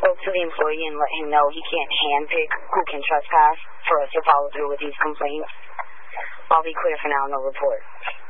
spoke to the employee and let him know he can't handpick who can trespass for us to follow through with these complaints. I'll be clear for now, no report.